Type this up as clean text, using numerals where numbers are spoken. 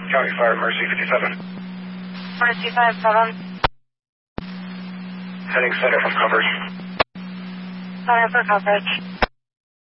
County Fire, Mercy 57. Mercy 57. Heading center for coverage. Center for coverage.